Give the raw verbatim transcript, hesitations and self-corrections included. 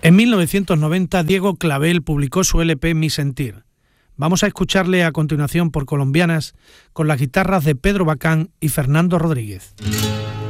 En mil novecientos noventa, Diego Clavel publicó su L P Mi Sentir. Vamos a escucharle a continuación por Colombianas con las guitarras de Pedro Bacán y Fernando Rodríguez.